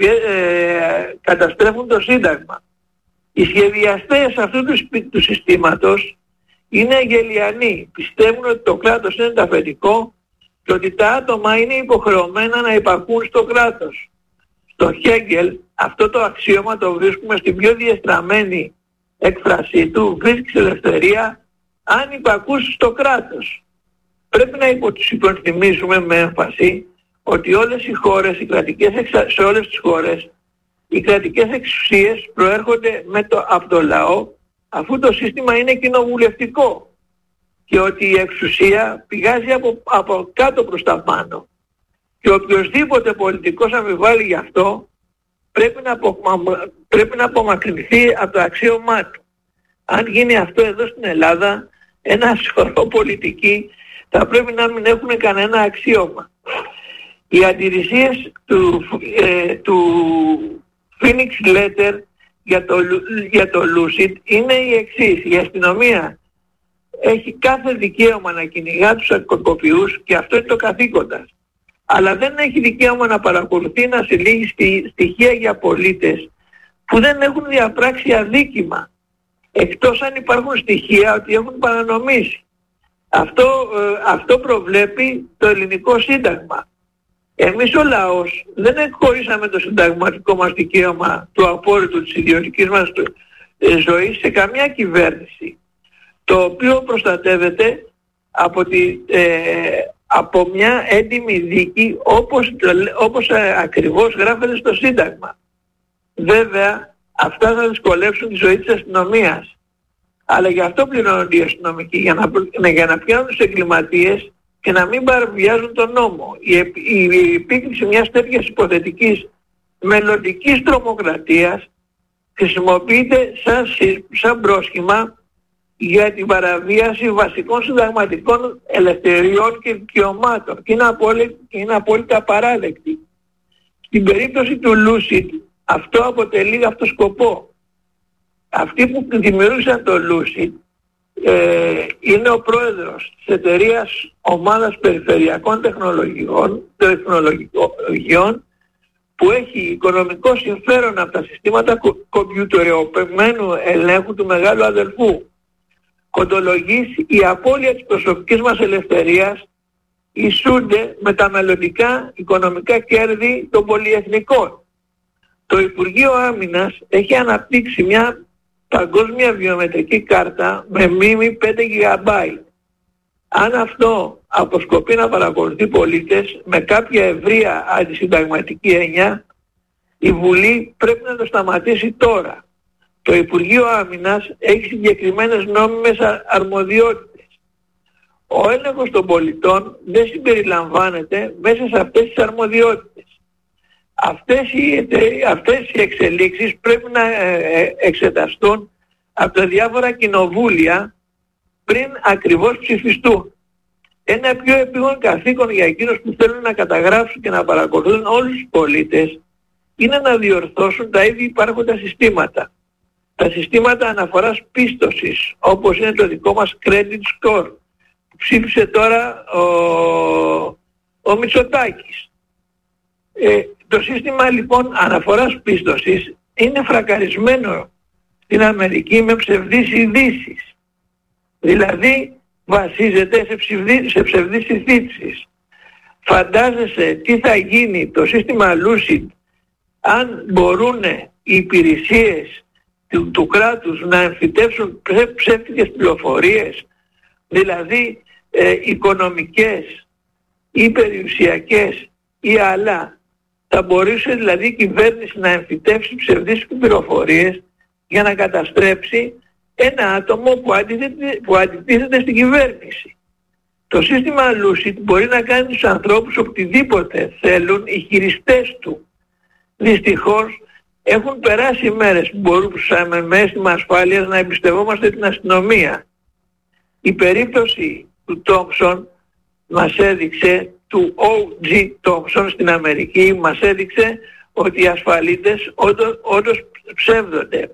ε, καταστρέφουν το Σύνταγμα. Οι σχεδιαστές αυτού του, του συστήματος είναι γελιανοί. Πιστεύουν ότι το κράτος είναι ταφετικό και ότι τα άτομα είναι υποχρεωμένα να υπακούν στο κράτος. Στο Χέγκελ αυτό το αξίωμα το βρίσκουμε στην πιο διεστραμμένη έκφρασή του, βρίσκεις ελευθερία αν υπακούσεις στο κράτος. Πρέπει να υπενθυμίσουμε με έμφαση ότι όλες οι χώρες, οι κρατικές εξα... σε όλες τις χώρες, οι κρατικές εξουσίες προέρχονται με το, από το λαό, αφού το σύστημα είναι κοινοβουλευτικό και ότι η εξουσία πηγάζει από, από κάτω προς τα πάνω. Και οποιοσδήποτε πολιτικός αμφιβάλλει γι' αυτό πρέπει να, απο, πρέπει να απομακρυνθεί από το αξίωμά του. Αν γίνει αυτό εδώ στην Ελλάδα, ένα σωρό πολιτικοί θα πρέπει να μην έχουν κανένα αξίωμα. Οι αντιρρησίες του, ε, του Phoenix Letter για το, για το Lucid είναι η εξής. Η αστυνομία έχει κάθε δικαίωμα να κυνηγά τους κακοποιούς και αυτό είναι το καθήκοντας. Αλλά δεν έχει δικαίωμα να παρακολουθεί, να συλλήγει στοιχεία για πολίτες που δεν έχουν διαπράξει αδίκημα, εκτός αν υπάρχουν στοιχεία ότι έχουν παρανομήσει. Αυτό, ε, αυτό προβλέπει το ελληνικό σύνταγμα. Εμείς ο λαός δεν εκχωρήσαμε το συνταγματικό μας δικαίωμα του απόρριτου της ιδιωτικής μας ε, ζωής σε καμιά κυβέρνηση, το οποίο προστατεύεται από, τη, ε, από μια έντιμη δίκη όπως, όπως ε, ακριβώς γράφεται στο Σύνταγμα. Βέβαια αυτά θα δυσκολεύσουν τη ζωή της αστυνομίας, αλλά γι' αυτό πληρώνονται οι αστυνομικοί, για να, για να πιάνουν τους εγκληματίες και να μην παραβιάζουν τον νόμο. Η, η, η επίκριση μιας τέτοιας υποθετικής μελλοντικής τρομοκρατίας χρησιμοποιείται σαν, σαν πρόσχημα για την παραβίαση βασικών συνταγματικών ελευθεριών και δικαιωμάτων και είναι απόλυτα, είναι απόλυτα απαράδεκτη. Στην περίπτωση του Lucid αυτό αποτελεί αυτό σκοπό. Αυτοί που δημιούργησαν το Lucid ε, είναι ο πρόεδρος της εταιρείας Ομάδας Περιφερειακών Τεχνολογιών, τεχνολογιών που έχει οικονομικό συμφέρον από τα συστήματα κομπιουτεροποιημένου ελέγχου του μεγάλου αδελφού. Κοντολογείς η απώλεια της προσωπικής μας ελευθερίας ισούνται με τα μελλοντικά οικονομικά κέρδη των πολυεθνικών. Το Υπουργείο Άμυνας έχει αναπτύξει μια παγκόσμια βιομετρική κάρτα με μνήμη πέντε γιγαμπάιτ. Αν αυτό αποσκοπεί να παρακολουθεί πολίτες με κάποια ευρεία αντισυνταγματική έννοια, η Βουλή πρέπει να το σταματήσει τώρα. Το Υπουργείο Άμυνας έχει συγκεκριμένες νόμιμες αρμοδιότητες. Ο έλεγχος των πολιτών δεν συμπεριλαμβάνεται μέσα σε αυτές τις αρμοδιότητες. Αυτές οι, αυτές οι εξελίξεις πρέπει να εξεταστούν από τα διάφορα κοινοβούλια πριν ακριβώς ψηφιστούν. Ένα πιο επίγον καθήκον για εκείνους που θέλουν να καταγράψουν και να παρακολουθούν όλους τους πολίτες είναι να διορθώσουν τα ήδη υπάρχοντα συστήματα. Τα συστήματα αναφοράς πίστοσης, όπως είναι το δικό μας credit score, που ψήφισε τώρα ο, ο Μητσοτάκης. Ε, το σύστημα λοιπόν αναφοράς πίστοσης είναι φρακαρισμένο στην Αμερική με ψευδείς ειδήσεις. Δηλαδή βασίζεται σε, ψευδί, σε ψευδείς ειδήσεις. Φαντάζεσαι τι θα γίνει το σύστημα Lucid αν μπορούν οι υπηρεσίες του, του κράτους να εμφυτεύσουν ψε, ψεύτικες πληροφορίες, δηλαδή ε, οικονομικές ή περιουσιακές ή άλλα. Θα μπορούσε δηλαδή η κυβέρνηση να εμφυτεύσει ψευδείς πληροφορίες για να καταστρέψει ένα άτομο που αντιτίθεται, που αντιτίθεται στην κυβέρνηση. Το σύστημα Lucid μπορεί να κάνει τους ανθρώπους οτιδήποτε θέλουν οι χειριστές του. Δυστυχώς Έχουν περάσει μέρες που μπορούσαμε με αίσθημα ασφάλειας να εμπιστευόμαστε την αστυνομία. Η περίπτωση του Τόμψον μας έδειξε, του ο τζι Thompson στην Αμερική, μας έδειξε ότι οι ασφαλίτες όντως, όντως ψεύδονται.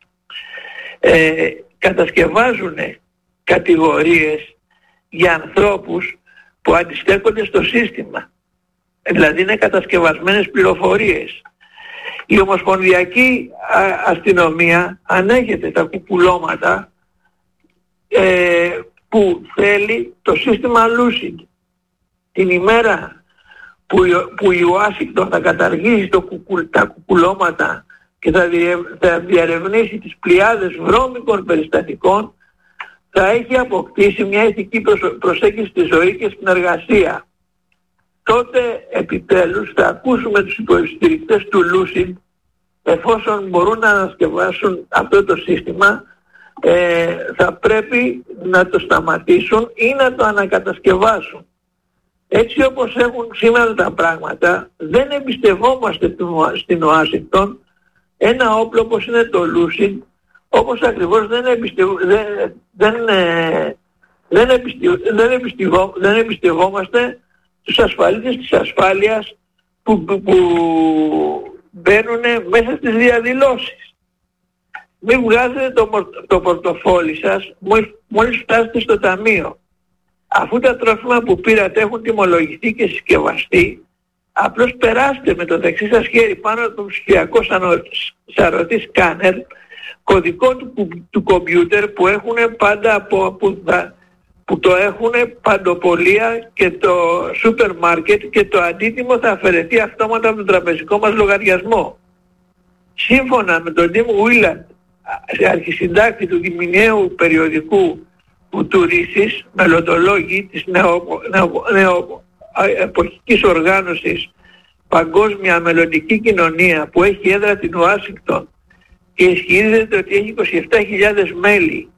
Ε, κατασκευάζουν κατηγορίες για ανθρώπους που αντιστέκονται στο σύστημα. Δηλαδή είναι κατασκευασμένες πληροφορίες. Η Ομοσπονδιακή Αστυνομία ανέχεται τα κουκουλώματα ε, που θέλει το σύστημα Lucid. Την ημέρα που, που η Ουάσιγκτον θα καταργήσει το κουκου, τα κουκουλώματα και θα, διε, θα διαρευνήσει τις πλειάδες βρώμικων περιστατικών, θα έχει αποκτήσει μια ηθική προσέγγιση στη ζωή και στην εργασία. Τότε επιτέλους θα ακούσουμε τους υποστηρικτές του Lucid, εφόσον μπορούν να ανασκευάσουν αυτό το σύστημα, ε, θα πρέπει να το σταματήσουν ή να το ανακατασκευάσουν. Έτσι όπως έχουν σήμερα τα πράγματα, δεν εμπιστευόμαστε στην Ουάσιγκτον ένα όπλο όπως είναι το Lucid, όπως ακριβώς δεν, εμπιστευ... δεν, δεν, δεν, εμπιστευ... δεν, εμπιστευ... δεν εμπιστευόμαστε τους ασφαλίτες της ασφάλειας που, που, που μπαίνουν μέσα στις διαδηλώσεις. Μην βγάζετε το, το πορτοφόλι σας μόλις φτάσετε στο ταμείο. Αφού τα τρόφιμα που πήρατε έχουν τιμολογηθεί και συσκευαστεί, απλώς περάστε με το δεξί σας χέρι πάνω από το ψηφιακό σαρωτή σκάνερ, κωδικό του, του κομπιούτερ που έχουν πάντα από, που, που το έχουν παντοπολία και το σούπερ μάρκετ, και το αντίτιμο θα αφαιρεθεί αυτόματα από τον τραπεζικό μας λογαριασμό. Σύμφωνα με τον Τιμ Willard, αρχισυντάκτη του μηνιαίου περιοδικού που τουρίστης, μελλοντολόγοι της νεοεποχικής οργάνωσης Παγκόσμια Μελλοντική Κοινωνία, που έχει έδρα την Ουάσιγκτον και ισχυρίζεται ότι έχει είκοσι επτά χιλιάδες μέλη,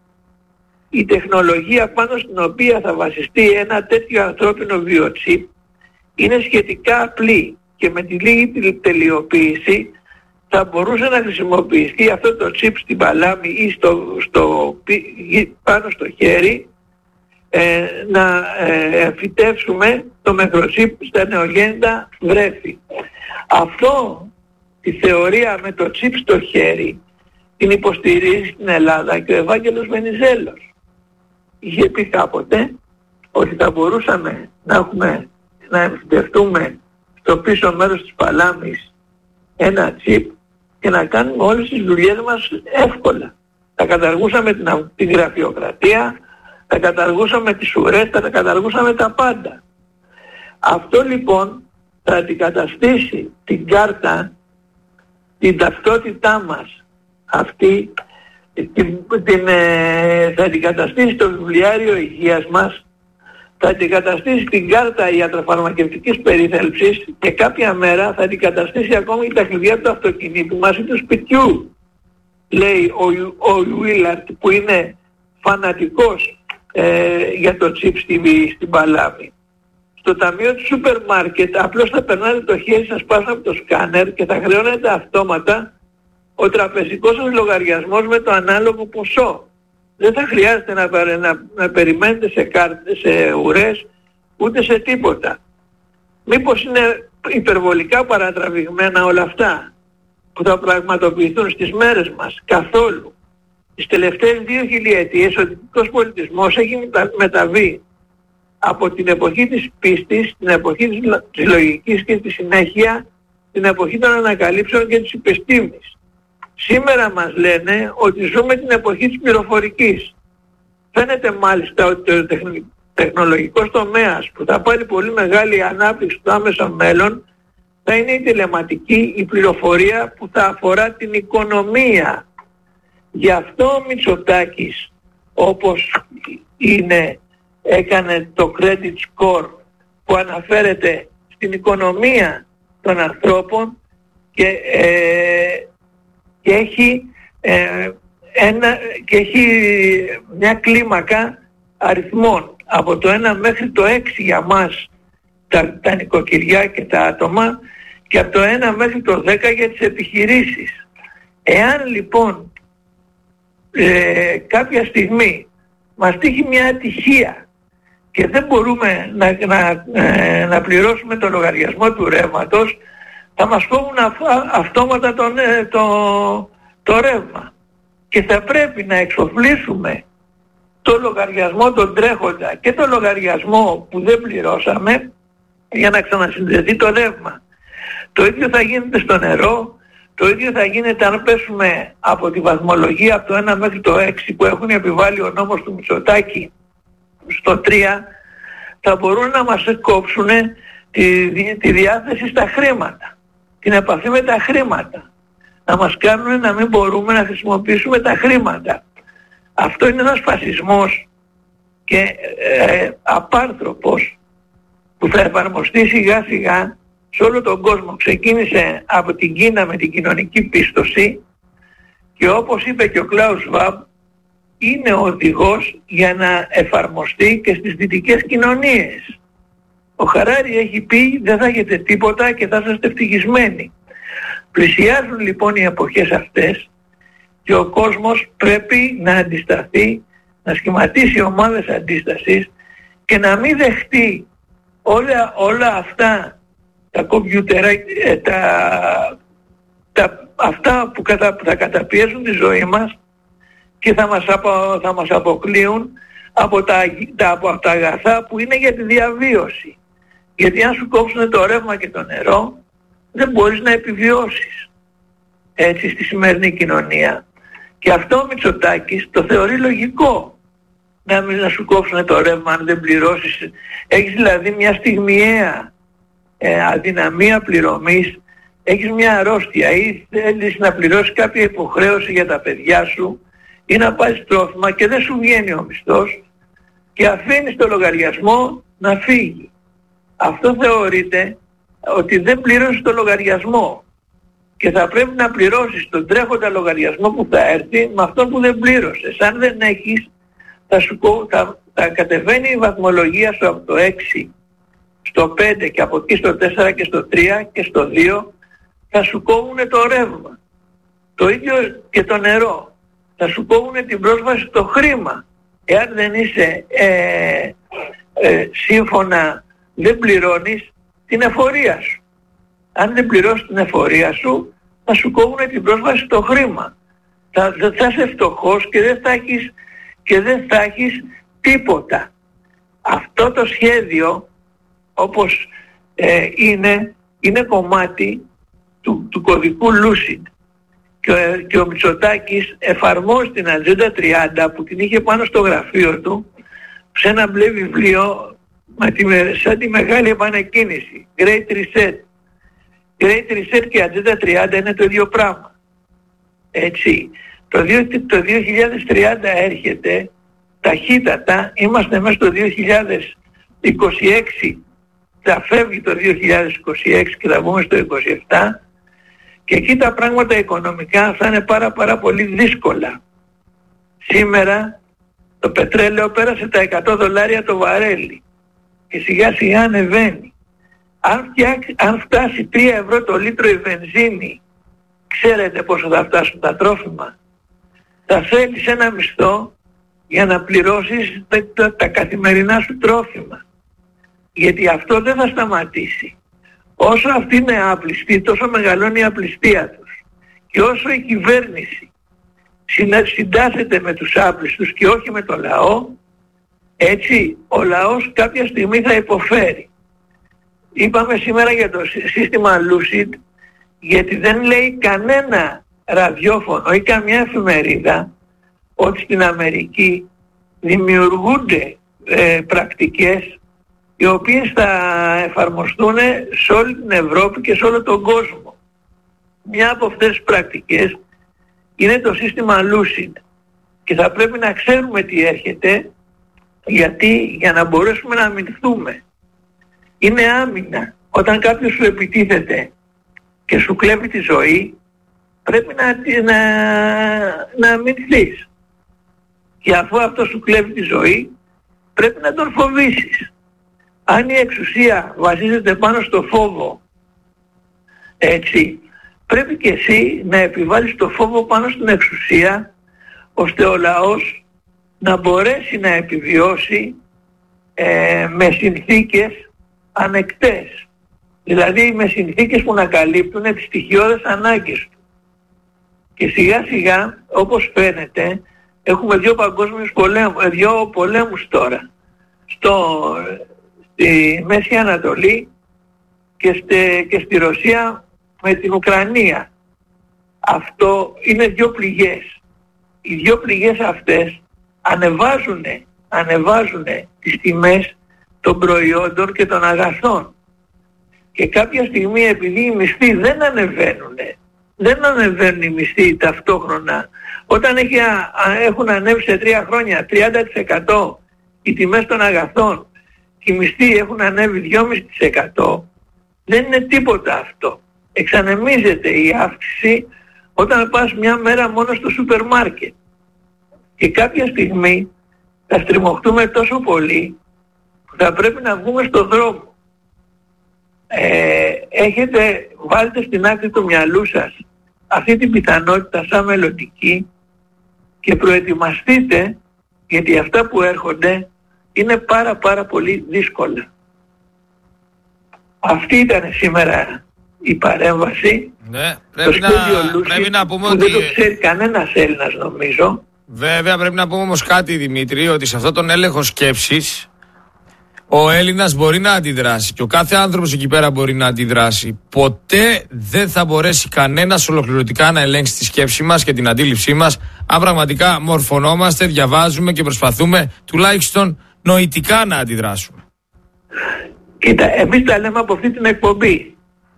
η τεχνολογία πάνω στην οποία θα βασιστεί ένα τέτοιο ανθρώπινο βιοτσίπ είναι σχετικά απλή και με τη λίγη τελειοποίηση θα μπορούσε να χρησιμοποιηθεί αυτό το chip στην παλάμη ή στο, στο, πάνω στο χέρι, ε, να ε, φυτέψουμε το μικροchip στα νεογέννητα βρέφη. Αυτό, τη θεωρία με το chip στο χέρι, την υποστηρίζει στην Ελλάδα και ο Ευάγγελος Βενιζέλος. Είχε πει κάποτε ότι θα μπορούσαμε να, έχουμε, να εμφυτευτούμε στο πίσω μέρος της παλάμης ένα chip και να κάνουμε όλες τις δουλειές μας εύκολα. Θα καταργούσαμε την, την γραφειοκρατία, θα καταργούσαμε τις ουρές, θα καταργούσαμε τα πάντα. Αυτό λοιπόν θα αντικαταστήσει την κάρτα, την ταυτότητά μας αυτή, την, την, ε, θα αντικαταστήσει το βιβλιάριο υγείας μας, θα αντικαταστήσει την κάρτα ιατροφαρμακευτικής περίθαλψης και κάποια μέρα θα αντικαταστήσει ακόμη τα κλειδιά του αυτοκινήτου μας ή του σπιτιού, λέει ο, ο Willard, που είναι φανατικός ε, για το chip στην, στην παλάμη. Στο ταμείο του σούπερ μάρκετ απλώς θα περνάτε το χέρι σας πάνω από το σκάνερ και θα χρεώνετε αυτόματα ο τραπεζικός σας λογαριασμός με το ανάλογο ποσό. Δεν θα χρειάζεται να, να, να περιμένετε σε κάρτες, σε ουρές, ούτε σε τίποτα. Μήπως είναι υπερβολικά παρατραβηγμένα όλα αυτά που θα πραγματοποιηθούν στις μέρες μας? Καθόλου. Τις τελευταίες δύο χιλιετίες ο δυτικός πολιτισμός έχει μετα, μεταβεί από την εποχή της πίστης, την εποχή της, της λογικής και στη συνέχεια την εποχή των ανακαλύψεων και της επιστήμης. Σήμερα μας λένε ότι ζούμε την εποχή της πληροφορικής. Φαίνεται μάλιστα ότι ο τεχνολογικός τομέας που θα πάρει πολύ μεγάλη ανάπτυξη στο άμεσο μέλλον θα είναι η τηλεματική, η πληροφορία που θα αφορά την οικονομία. Γι' αυτό ο Μητσοτάκης, όπως είναι, έκανε το credit score που αναφέρεται στην οικονομία των ανθρώπων και ε, και έχει, ε, ένα, και έχει μια κλίμακα αριθμών από το ένα μέχρι το έξι για μας τα, τα νοικοκυριά και τα άτομα, και από το ένα μέχρι το δέκα για τις επιχειρήσεις. Εάν λοιπόν ε, κάποια στιγμή μας τύχει μια ατυχία και δεν μπορούμε να, να, ε, να πληρώσουμε το λογαριασμό του ρεύματος, θα μας κόβουν αυ- αυτόματα τον, ε, το, το ρεύμα. Και θα πρέπει να εξοφλήσουμε το λογαριασμό τον τρέχοντα και το λογαριασμό που δεν πληρώσαμε για να ξανασυνδεθεί το ρεύμα. Το ίδιο θα γίνεται στο νερό, το ίδιο θα γίνεται αν πέσουμε από τη βαθμολογία από το ένα μέχρι το έξι που έχουν επιβάλει ο νόμος του Μητσοτάκη στο τρία, θα μπορούν να μας κόψουν τη, τη διάθεση στα χρήματα, την επαφή με τα χρήματα, να μας κάνουν να μην μπορούμε να χρησιμοποιήσουμε τα χρήματα. Αυτό είναι ένας φασισμός και ε, απάνθρωπος που θα εφαρμοστεί σιγά σιγά σε όλο τον κόσμο. Ξεκίνησε από την Κίνα με την κοινωνική πίστοση και όπως είπε και ο Κλάους Σβάμπ, είναι ο οδηγός για να εφαρμοστεί και στις δυτικές κοινωνίες. Ο Χαράρι έχει πει δεν θα έχετε τίποτα και θα είστε ευτυχισμένοι. Πλησιάζουν λοιπόν οι εποχές αυτές και ο κόσμος πρέπει να αντισταθεί, να σχηματίσει ομάδες αντίστασης και να μην δεχτεί όλα, όλα αυτά τα κομπιούτερα, ε, τα, τα, αυτά που, κατα, που θα καταπιέζουν τη ζωή μας και θα μας, απο, θα μας αποκλείουν από τα, τα, από τα αγαθά που είναι για τη διαβίωση. Γιατί αν σου κόψουν το ρεύμα και το νερό, δεν μπορείς να επιβιώσεις έτσι στη σημερινή κοινωνία. Και αυτό ο Μητσοτάκης το θεωρεί λογικό, να μην να σου κόψουν το ρεύμα αν δεν πληρώσεις. Έχεις δηλαδή μια στιγμιαία ε, αδυναμία πληρωμής, έχεις μια αρρώστια ή θέλεις να πληρώσεις κάποια υποχρέωση για τα παιδιά σου ή να πάρεις τρόφιμα και δεν σου βγαίνει ο μισθός και αφήνεις το λογαριασμό να φύγει. Αυτό θεωρείται ότι δεν πληρώσεις το λογαριασμό και θα πρέπει να πληρώσεις τον τρέχοντα λογαριασμό που θα έρθει με αυτό που δεν πλήρωσες. Αν δεν έχεις, θα, σου, θα, θα κατεβαίνει η βαθμολογία σου από το έξι στο πέντε και από εκεί στο τέσσερα και στο τρία και στο δύο, θα σου κόβουν το ρεύμα. Το ίδιο και το νερό. Θα σου κόβουν την πρόσβαση στο χρήμα. Εάν δεν είσαι ε, ε, σύμφωνα, δεν πληρώνεις την εφορία σου. Αν δεν πληρώσεις την εφορία σου, θα σου κόβουν την πρόσβαση στο χρήμα. Θα, θα είσαι φτωχός και δεν θα έχεις, και δεν θα έχεις τίποτα. Αυτό το σχέδιο, όπως ε, είναι, είναι κομμάτι του, του κωδικού Lucid. Και, και ο Μητσοτάκης εφαρμόζει την Ατζέντα τριάντα που την είχε πάνω στο γραφείο του σε ένα μπλε βιβλίο με τη, σαν τη μεγάλη επανεκκίνηση. Great Reset. Great Reset και Ατζέντα τριάντα είναι το ίδιο πράγμα. Έτσι. Το, το δύο χιλιάδες τριάντα έρχεται ταχύτατα. Είμαστε μέσα στο δύο χιλιάδες είκοσι έξι. Θα φεύγει το δύο χιλιάδες είκοσι έξι και θα βγούμε στο είκοσι επτά. Και εκεί τα πράγματα οικονομικά θα είναι πάρα πάρα πολύ δύσκολα. Σήμερα το πετρέλαιο πέρασε τα εκατό δολάρια το βαρέλι και σιγά σιγά ανεβαίνει. Αν, φτιάξει, αν φτάσει τρία ευρώ το λίτρο η βενζίνη, ξέρετε πόσο θα φτάσουν τα τρόφιμα. Θα θέλεις ένα μισθό για να πληρώσεις τα, τα, τα καθημερινά σου τρόφιμα. Γιατί αυτό δεν θα σταματήσει. Όσο αυτοί είναι άπλιστοι, τόσο μεγαλώνει η απληστία τους. Και όσο η κυβέρνηση συντάσσεται με τους άπλιστους και όχι με το λαό, έτσι ο λαός κάποια στιγμή θα υποφέρει. Είπαμε σήμερα για το σύστημα Lucid, γιατί δεν λέει κανένα ραδιόφωνο ή καμιά εφημερίδα ότι στην Αμερική δημιουργούνται ε, πρακτικές οι οποίες θα εφαρμοστούν σε όλη την Ευρώπη και σε όλο τον κόσμο. Μια από αυτές τις πρακτικές είναι το σύστημα Lucid και θα πρέπει να ξέρουμε τι έρχεται, γιατί για να μπορέσουμε να αμυνθούμε. Είναι άμυνα. Όταν κάποιος σου επιτίθεται και σου κλέβει τη ζωή, πρέπει να, να, να αμυνθείς. Και αφού αυτό σου κλέβει τη ζωή, πρέπει να τον φοβήσεις. Αν η εξουσία βασίζεται πάνω στο φόβο Έτσι, πρέπει και εσύ να επιβάλλεις το φόβο πάνω στην εξουσία, ώστε ο λαός να μπορέσει να επιβιώσει ε, με συνθήκες ανεκτές. Δηλαδή με συνθήκες που να καλύπτουν τις στοιχειώδες ανάγκες του. Και σιγά σιγά, όπως φαίνεται, έχουμε δύο παγκόσμιους πολέμους, δύο πολέμους τώρα. Στο, στη Μέση Ανατολή και, στε, και στη Ρωσία με την Ουκρανία. Αυτό είναι δύο πληγές. Οι δύο πληγές αυτές ανεβάζουν, ανεβάζουν τις τιμές των προϊόντων και των αγαθών. Και κάποια στιγμή, επειδή οι μισθοί δεν ανεβαίνουν, δεν ανεβαίνουν οι μισθοί ταυτόχρονα, όταν έχει, έχουν ανέβει σε τρία χρόνια τριάντα τοις εκατό οι τιμές των αγαθών και οι μισθοί έχουν ανέβει δυόμισι τοις εκατό, δεν είναι τίποτα αυτό. Εξανεμίζεται η αύξηση όταν πας μια μέρα μόνο στο σούπερ μάρκετ. Και κάποια στιγμή θα στριμωχτούμε τόσο πολύ που θα πρέπει να βγούμε στον δρόμο. Ε, έχετε, βάλτε στην άκρη του μυαλού σας αυτή την πιθανότητα σαν μελλοντική και προετοιμαστείτε, γιατί αυτά που έρχονται είναι πάρα πάρα πολύ δύσκολα. Αυτή ήταν σήμερα η παρέμβαση. Ναι, πρέπει, να, πρέπει να πούμε που ότι... δεν το ξέρει κανένας Έλληνας νομίζω. Βέβαια πρέπει να πούμε όμως κάτι, Δημήτρη, ότι σε αυτόν τον έλεγχο σκέψης ο Έλληνας μπορεί να αντιδράσει και ο κάθε άνθρωπος εκεί πέρα μπορεί να αντιδράσει. Ποτέ δεν θα μπορέσει κανένας ολοκληρωτικά να ελέγξει τη σκέψη μας και την αντίληψή μας, αν πραγματικά μορφωνόμαστε, διαβάζουμε και προσπαθούμε τουλάχιστον νοητικά να αντιδράσουμε. Κοίτα, εμείς τα λέμε από αυτή την εκπομπή.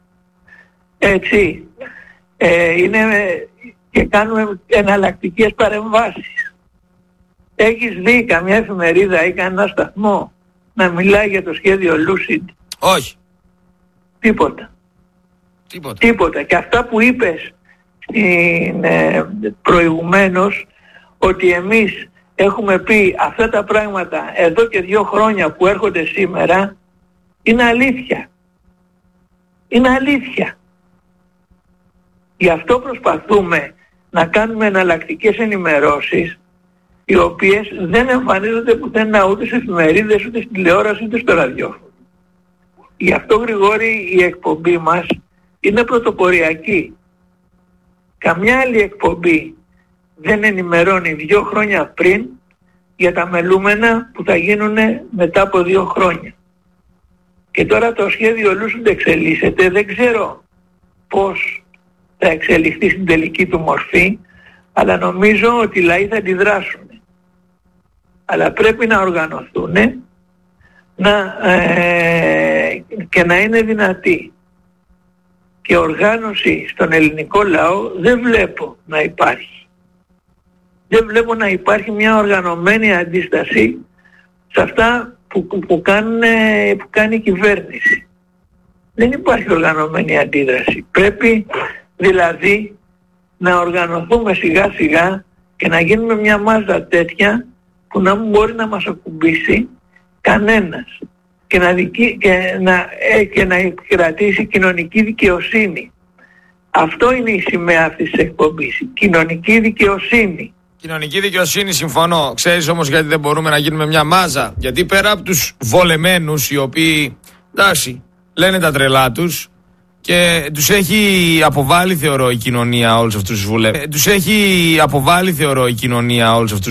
Έτσι. Ε, είναι, και κάνουμε εναλλακτικές παρεμβάσεις. Έχεις δει καμιά εφημερίδα ή κανένα σταθμό να μιλάει για το σχέδιο Lucid? Όχι. Τίποτα. Τίποτα. Τίποτα. Και αυτά που είπες στην, ε, προηγουμένως, ότι εμείς έχουμε πει αυτά τα πράγματα εδώ και δύο χρόνια που έρχονται σήμερα, είναι αλήθεια. Είναι αλήθεια. Γι' αυτό προσπαθούμε να κάνουμε εναλλακτικές ενημερώσεις, οι οποίες δεν εμφανίζονται πουθενά ούτε σε εφημερίδες, ούτε στην τηλεόραση, ούτε στο ραδιόφωνο. Γι' αυτό, Γρηγόρη, η εκπομπή μας είναι πρωτοποριακή. Καμιά άλλη εκπομπή δεν ενημερώνει δύο χρόνια πριν για τα μελούμενα που θα γίνουν μετά από δύο χρόνια. Και τώρα το σχέδιο Lucid εξελίσσεται, δεν ξέρω πώς θα εξελιχθεί στην τελική του μορφή, αλλά νομίζω ότι οι λαοί θα αντιδράσουν. Αλλά πρέπει να οργανωθούν να, ε, και να είναι δυνατοί. Και οργάνωση στον ελληνικό λαό δεν βλέπω να υπάρχει. Δεν βλέπω να υπάρχει μια οργανωμένη αντίσταση σε αυτά που, που, κάνουν, που κάνει η κυβέρνηση. Δεν υπάρχει οργανωμένη αντίδραση. Πρέπει δηλαδή να οργανωθούμε σιγά σιγά και να γίνουμε μια μάζα τέτοια που να μην μπορεί να μας ακουμπήσει κανένας και να, δικη, και να, ε, και να κρατήσει κοινωνική δικαιοσύνη. Αυτό είναι η σημαία αυτής της εκπομπής. Κοινωνική δικαιοσύνη. Κοινωνική δικαιοσύνη, συμφωνώ. Ξέρεις όμως γιατί δεν μπορούμε να γίνουμε μια μάζα? Γιατί πέρα από τους βολεμένους, οι οποίοι, εντάξει, λένε τα τρελά τους και τους έχει αποβάλει, θεωρώ, η κοινωνία όλους αυτούς τους βουλευτές. Τους έχει αποβάλει, θεωρώ, η κοινωνία όλους αυτούς